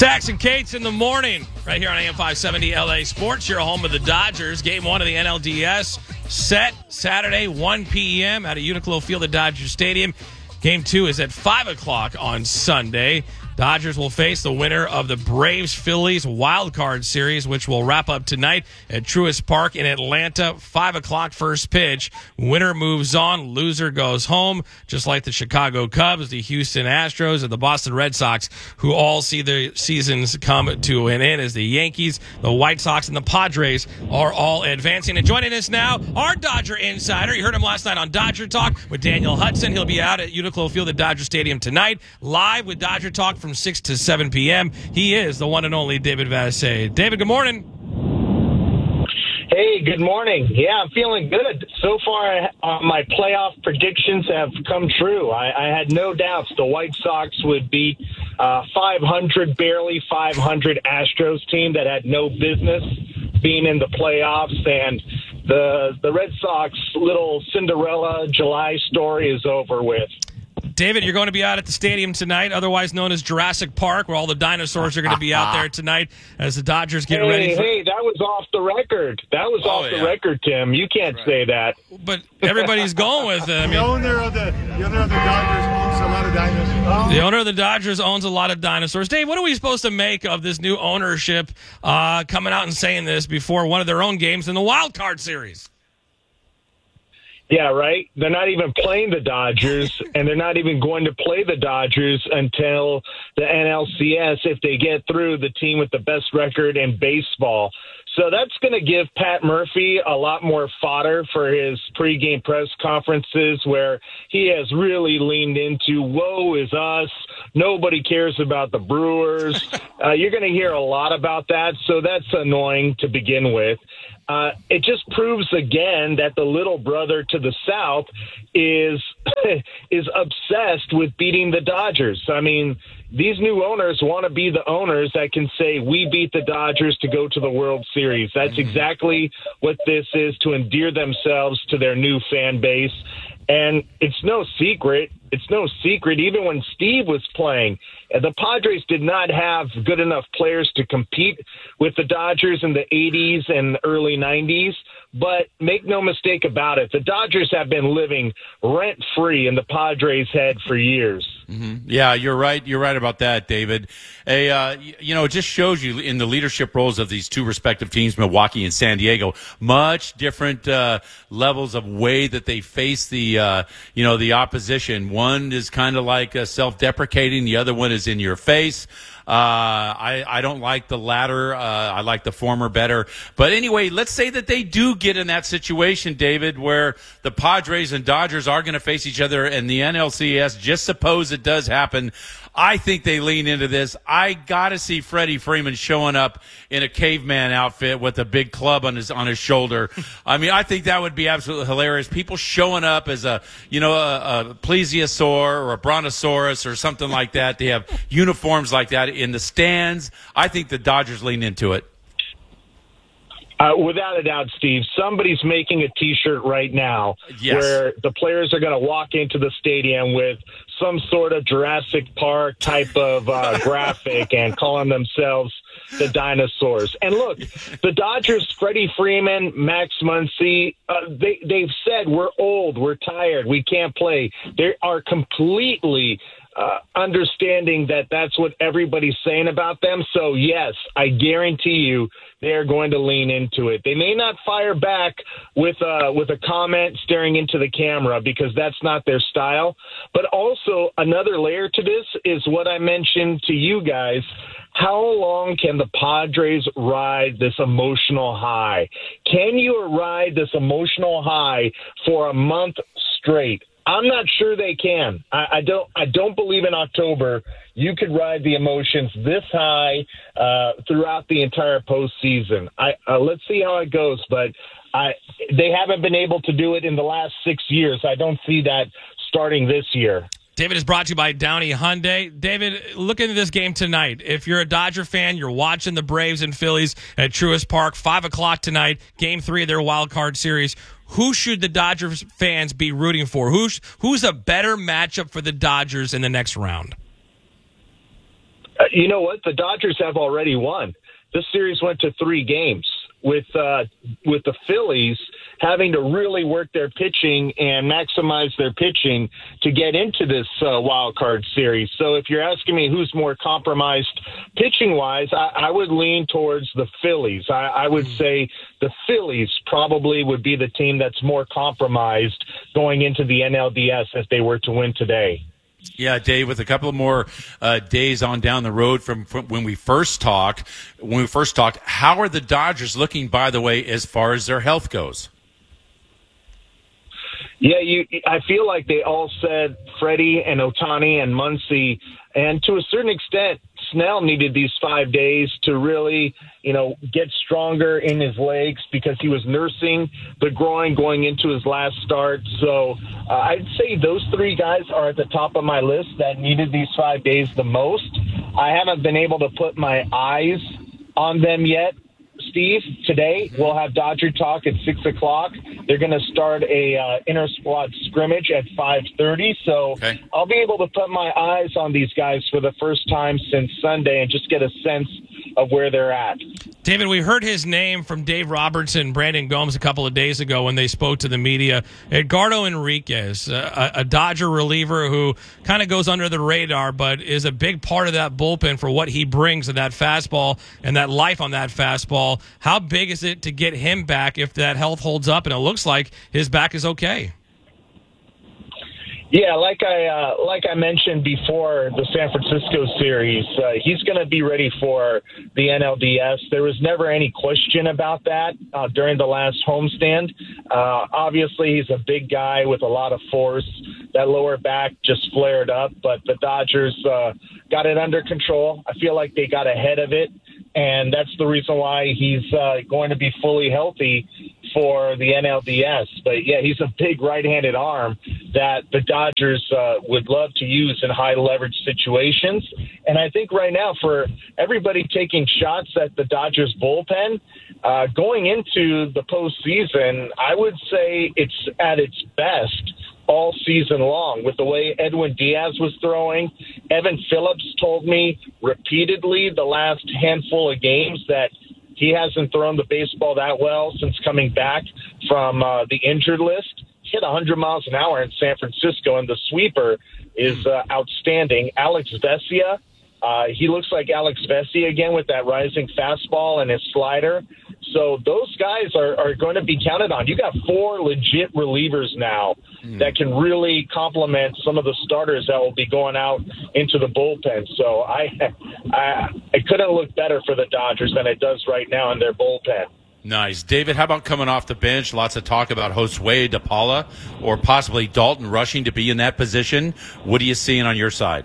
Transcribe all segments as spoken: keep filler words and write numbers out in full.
Stacks and Kates in the morning, right here on A M five seventy L A Sports, your home of the Dodgers. Game one of the N L D S set Saturday, one p.m. at a Uniqlo Field at Dodger Stadium. Game two is at five o'clock on Sunday. Dodgers will face the winner of the Braves-Phillies Wild Card Series, which will wrap up tonight at Truist Park in Atlanta. five o'clock first pitch. Winner moves on. Loser goes home, just like the Chicago Cubs, the Houston Astros, and the Boston Red Sox, who all see their seasons come to an end as the Yankees, the White Sox, and the Padres are all advancing. And joining us now, our Dodger insider. You heard him last night on Dodger Talk with Daniel Hudson. He'll be out at Uniqlo Field at Dodger Stadium tonight, live with Dodger Talk from six to seven p.m. He is the one and only David Vassegh. David, good morning. Hey, good morning. Yeah, I'm feeling good. So far, uh, my playoff predictions have come true. I, I had no doubts the White Sox would beat uh, five hundred, barely five hundred Astros team that had no business being in the playoffs. And the the Red Sox little Cinderella July story is over with. David, you're going to be out at the stadium tonight, otherwise known as Jurassic Park, where all the dinosaurs are going to be out there tonight as the Dodgers get hey, ready. For... Hey, that was off the record. That was oh, off yeah. the record, Tim. You can't right. say that. But everybody's going with it. I mean, the owner of the the owner of the Dodgers owns a lot of dinosaurs. The owner of the Dodgers owns a lot of dinosaurs. Dave, what are we supposed to make of this new ownership uh, coming out and saying this before one of their own games in the Wild Card Series? Yeah, right. They're not even playing the Dodgers, and they're not even going to play the Dodgers until the N L C S if they get through the team with the best record in baseball. So that's going to give Pat Murphy a lot more fodder for his pregame press conferences where he has really leaned into, woe is us, nobody cares about the Brewers. uh, you're going to hear a lot about that, so that's annoying to begin with. Uh, it just proves again that the little brother to the south is is obsessed with beating the Dodgers. I mean, these new owners want to be the owners that can say, we beat the Dodgers to go to the World Series. That's exactly what this is, to endear themselves to their new fan base. And it's no secret, it's no secret, even when Steve was playing, the Padres did not have good enough players to compete with the Dodgers in the eighties and early nineties. But make no mistake about it, the Dodgers have been living rent-free in the Padres' head for years. Mm-hmm. Yeah, you're right. You're right about that, David. A, uh, you know, it just shows you in the leadership roles of these two respective teams, Milwaukee and San Diego, much different uh, levels of way that they face the, uh, you know, the opposition. One is kind of like uh, self-deprecating. The other one is in your face. Uh, I, I don't like the latter. Uh, I like the former better. But anyway, let's say that they do get in that situation, David, where the Padres and Dodgers are going to face each other in the N L C S. Just suppose it does happen. I think they lean into this. I got to see Freddie Freeman showing up in a caveman outfit with a big club on his on his shoulder. I mean, I think that would be absolutely hilarious. People showing up as a, you know, a, a plesiosaur or a brontosaurus or something like that. They have uniforms like that in the stands. I think the Dodgers lean into it. Uh, without a doubt, Steve, somebody's making a T-shirt right now yes. where the players are going to walk into the stadium with some sort of Jurassic Park type of uh, graphic and calling themselves the dinosaurs. And look, the Dodgers, Freddie Freeman, Max Muncy, uh, they, they've said we're old, we're tired, we can't play. They are completely uh, understanding that that's what everybody's saying about them. So, yes, I guarantee you they're going to lean into it. They may not fire back with a, with a comment staring into the camera because that's not their style. But also another layer to this is what I mentioned to you guys. How long can the Padres ride this emotional high? Can you ride this emotional high for a month straight? I'm not sure they can. I, I don't. I don't believe in October you could ride the emotions this high uh, throughout the entire postseason. I uh, let's see how it goes, but I they haven't been able to do it in the last six years. I don't see that starting this year. David is brought to you by Downey Hyundai. David, look into this game tonight. If you're a Dodger fan, you're watching the Braves and Phillies at Truist Park, five o'clock tonight, game three of their wild card series. Who should the Dodgers fans be rooting for? Who's, who's a better matchup for the Dodgers in the next round? Uh, you know what? The Dodgers have already won. This series went to three games with uh, with the Phillies having to really work their pitching and maximize their pitching to get into this uh, wild card series. So if you're asking me who's more compromised pitching-wise, I, I would lean towards the Phillies. I, I would say the Phillies probably would be the team that's more compromised going into the N L D S if they were to win today. Yeah, Dave, with a couple of more uh, days on down the road from, from when we first talked, when we first talked, how are the Dodgers looking, by the way, as far as their health goes? Yeah, you. I feel like they all said Freddie and Ohtani and Muncy, and to a certain extent, Snell needed these five days to really, you know, get stronger in his legs because he was nursing the groin going into his last start. So uh, I'd say those three guys are at the top of my list that needed these five days the most. I haven't been able to put my eyes on them yet. Steve, today we'll have Dodger Talk at six o'clock. They're going to start a uh, inter-squad scrimmage at five thirty. So okay. I'll be able to put my eyes on these guys for the first time since Sunday and just get a sense of where they're at. David, we heard his name from Dave Robertson, Brandon Gomes a couple of days ago when they spoke to the media. Edgardo Enriquez, a, a Dodger reliever who kind of goes under the radar, but is a big part of that bullpen for what he brings to that fastball and that life on that fastball. How big is it to get him back if that health holds up? And it looks like his back is okay. Yeah, like I uh, like I mentioned before the San Francisco series, uh, he's going to be ready for the N L D S. There was never any question about that uh, during the last homestand. Uh, obviously, he's a big guy with a lot of force. That lower back just flared up, but the Dodgers uh, got it under control. I feel like they got ahead of it, and that's the reason why he's uh, going to be fully healthy for the N L D S. But, yeah, he's a big right-handed arm that the Dodgers uh, would love to use in high-leverage situations. And I think right now for everybody taking shots at the Dodgers bullpen, uh, going into the postseason, I would say it's at its best all season long with the way Edwin Diaz was throwing. Evan Phillips told me repeatedly the last handful of games that he hasn't thrown the baseball that well since coming back from uh, the injured list. He hit one hundred miles an hour in San Francisco, and the sweeper is uh, outstanding. Alex Vesia, uh, he looks like Alex Vesia again with that rising fastball and his slider. So those guys are, are going to be counted on. You got four legit relievers now mm. that can really complement some of the starters that will be going out into the bullpen. So I, I, it couldn't look better for the Dodgers than it does right now in their bullpen. Nice. David, how about coming off the bench? Lots of talk about Josue De Paula or possibly Dalton rushing to be in that position. What are you seeing on your side?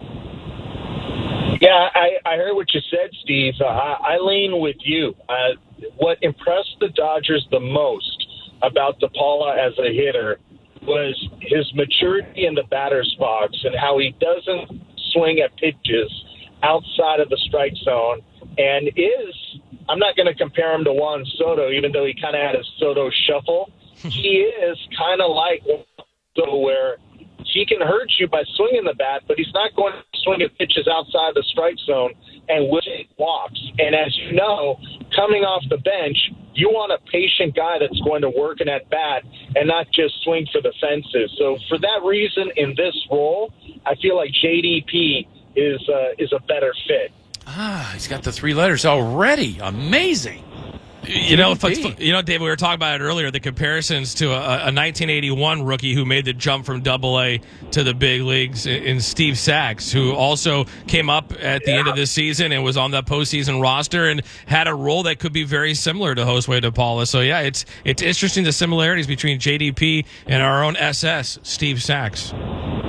Yeah, I, I heard what you said, Steve. Uh, I, I lean with you. Uh, what impressed the Dodgers the most about De Paula as a hitter was his maturity in the batter's box and how he doesn't swing at pitches outside of the strike zone and is, I'm not going to compare him to Juan Soto, even though he kind of had a Soto shuffle. He is kind of like Soto where he can hurt you by swinging the bat, but he's not going to swing at pitches outside the strike zone and will take walks. And as you know, coming off the bench, you want a patient guy that's going to work in at bat and not just swing for the fences. So for that reason, in this role, I feel like J D P is uh, is a better fit. Ah, he's got the three letters already. Amazing. You know, if, you know, David, we were talking about it earlier, the comparisons to a, a nineteen eighty-one rookie who made the jump from double A to the big leagues in Steve Sachs, who also came up at the yeah. end of the season and was on that postseason roster and had a role that could be very similar to Josue De Paula. So, yeah, it's it's interesting the similarities between J D P and our own S S, Steve Sachs. Uh,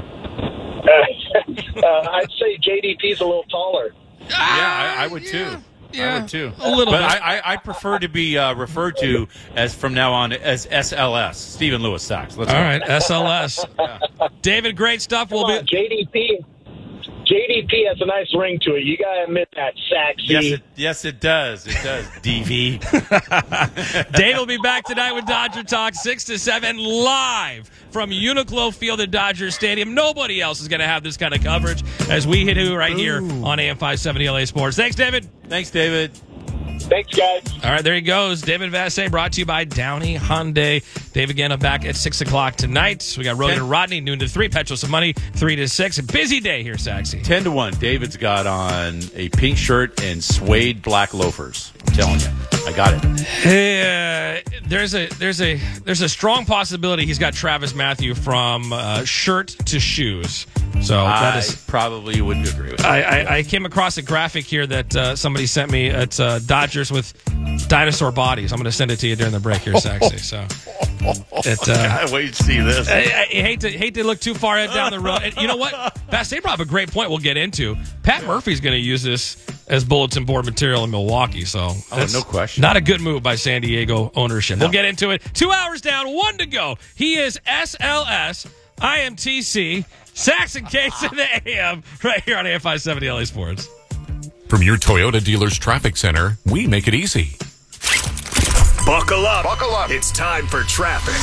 uh, I'd say J D P's a little taller. Yeah, I, I would too. Yeah. Yeah, I would too. A little but bit. I, I, I prefer to be uh, referred to as from now on as S L S, Stephen Lewis Sachs. Let's All go. right, S L S. yeah. David, great stuff. We'll Come be on, J D P. J J D P has a nice ring to it. You got to admit that, Saxy. Yes, it, yes, it does. It does, D V. Dave will be back tonight with Dodger Talk, six to seven, live from Uniqlo Field at Dodger Stadium. Nobody else is going to have this kind of coverage as we hit you right here Ooh. on A M five seventy L A Sports. Thanks, David. Thanks, David. Thanks, guys. All right, there he goes. David Vassay, brought to you by Downey Hyundai. Dave again, I'm back at six o'clock tonight. We got Rogan and Rodney, noon to three. Petro some money, three to six. A busy day here, Saxy. ten to one. David's got on a pink shirt and suede black loafers. I'm telling you. I got it. Hey, uh, there's a there's a there's a strong possibility he's got Travis Matthew from uh, shirt to shoes. So that I is probably wouldn't agree with that. I, I, I came across a graphic here that uh, somebody sent me. It's uh, Dodgers with dinosaur bodies. I'm going to send it to you during the break here, Saxy. So it, uh, I wait to see this. I, I hate to hate to look too far down the road. And you know what? Bassett brought up a great point we'll get into. Pat Murphy's going to use this as bulletin board material in Milwaukee. So Oh, no question. Not a good move by San Diego ownership. No. We'll get into it. Two hours down, one to go. He is S L S. I am T C. Saxon Case in the A M right here on A M five seventy L A Sports. From your Toyota dealer's traffic center, we make it easy. Buckle up. Buckle up. It's time for traffic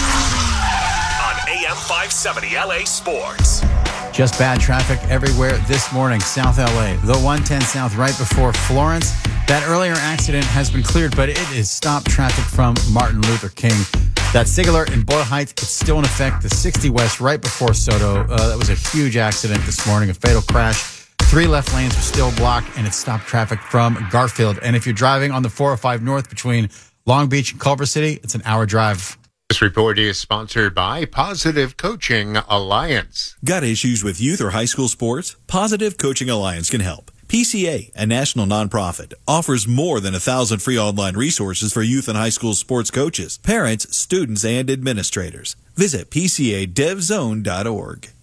on A M five seventy L A Sports. Just bad traffic everywhere this morning. South L A, the one ten South right before Florence. That earlier accident has been cleared, but it is stopped traffic from Martin Luther King. That SIG alert in Boyle Heights, it's still in effect. The sixty West right before Soto. Uh, that was a huge accident this morning, a fatal crash. Three left lanes are still blocked, and it stopped traffic from Garfield. And if you're driving on the four oh five North between Long Beach and Culver City, it's an hour drive. This report is sponsored by Positive Coaching Alliance. Got issues with youth or high school sports? Positive Coaching Alliance can help. P C A, a national nonprofit, offers more than a thousand free online resources for youth and high school sports coaches, parents, students, and administrators. Visit P C A dev zone dot org.